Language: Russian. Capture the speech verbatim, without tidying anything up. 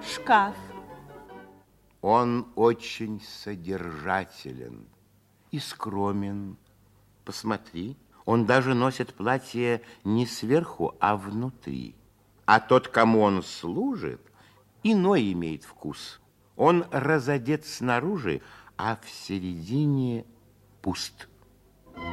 шкаф. Он очень содержателен и скромен. Посмотри, он даже носит платье не сверху, а внутри. А тот, кому он служит, иной имеет вкус. Он разодет снаружи, а в середине пуст.